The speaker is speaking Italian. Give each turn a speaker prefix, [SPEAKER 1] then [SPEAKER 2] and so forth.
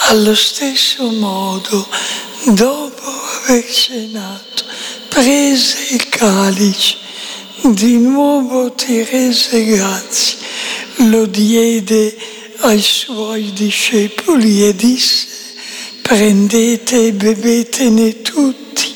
[SPEAKER 1] Allo stesso modo, dopo aver cenato, prese il calice, di nuovo ti rese grazie, lo diede ai suoi discepoli e disse: prendete e bebetene tutti,